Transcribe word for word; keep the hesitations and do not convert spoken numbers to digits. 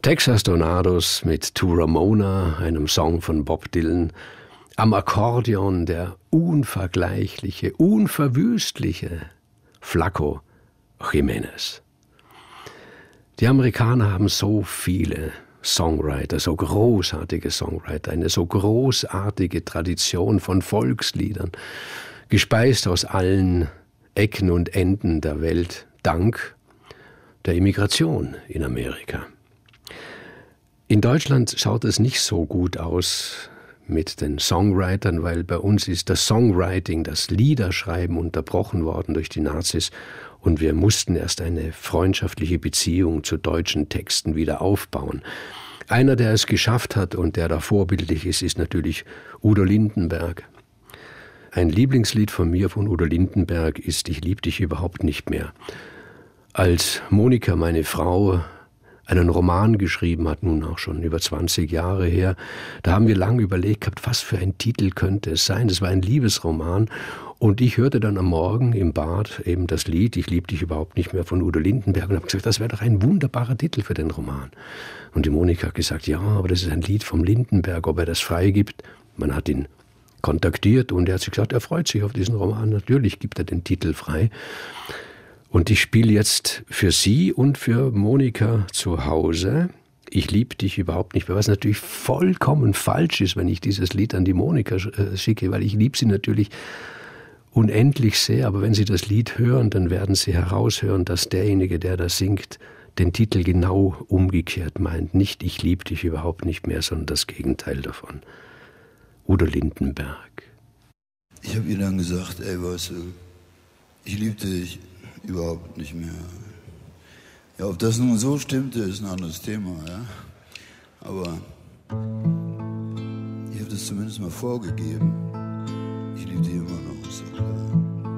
Texas Tornados mit To Ramona, einem Song von Bob Dylan. Am Akkordeon der unvergleichliche, unverwüstliche Flaco Jiménez. Die Amerikaner haben so viele Songwriter, so großartige Songwriter, eine so großartige Tradition von Volksliedern, gespeist aus allen Ecken und Enden der Welt, dank der Immigration in Amerika. In Deutschland schaut es nicht so gut aus mit den Songwritern, weil bei uns ist das Songwriting, das Liederschreiben unterbrochen worden durch die Nazis und wir mussten erst eine freundschaftliche Beziehung zu deutschen Texten wieder aufbauen. Einer, der es geschafft hat und der da vorbildlich ist, ist natürlich Udo Lindenberg. Ein Lieblingslied von mir von Udo Lindenberg ist »Ich lieb dich überhaupt nicht mehr«. Als Monika, meine Frau, einen Roman geschrieben hat, nun auch schon über zwanzig Jahre her, da haben wir lange überlegt gehabt, was für ein Titel könnte es sein. Das war ein Liebesroman und ich hörte dann am Morgen im Bad eben das Lied »Ich lieb dich überhaupt nicht mehr« von Udo Lindenberg und habe gesagt, das wäre doch ein wunderbarer Titel für den Roman. Und die Monika hat gesagt, ja, aber das ist ein Lied vom Lindenberg, ob er das freigibt. Man hat ihn kontaktiert und er hat sich gesagt, er freut sich auf diesen Roman. Natürlich gibt er den Titel frei. Und ich spiele jetzt für Sie und für Monika zu Hause »Ich lieb dich überhaupt nicht mehr«, was natürlich vollkommen falsch ist, wenn ich dieses Lied an die Monika schicke, weil ich liebe sie natürlich unendlich sehr. Aber wenn Sie das Lied hören, dann werden Sie heraushören, dass derjenige, der das singt, den Titel genau umgekehrt meint. Nicht »Ich lieb dich überhaupt nicht mehr«, sondern das Gegenteil davon. Udo Lindenberg. Ich habe ihr dann gesagt, ey, weißt du, ich liebte dich überhaupt nicht mehr. Ja, ob das nun so stimmte, ist ein anderes Thema, ja. Aber ich habe das zumindest mal vorgegeben. Ich liebe dich immer noch, so klar.